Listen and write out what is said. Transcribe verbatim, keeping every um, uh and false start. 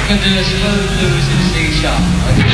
can do a slow blues in C sharp.